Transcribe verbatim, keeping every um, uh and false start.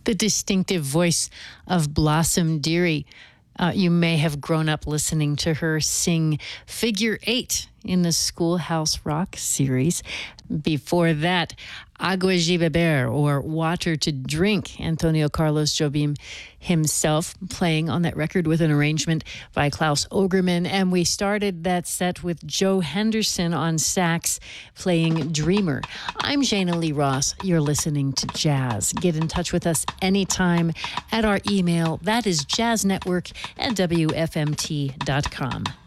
The distinctive voice of Blossom Dearie. Uh, you may have grown up listening to her sing Figure Eight in the Schoolhouse Rock series. Before that, Agua de Beber, or Water to Drink, Antonio Carlos Jobim himself playing on that record with an arrangement by Klaus Ogerman. And we started that set with Joe Henderson on sax playing Dreamer. I'm Jana Lee Ross. You're listening to Jazz. Get in touch with us anytime at our email. That is jazznetwork at W F M T dot com.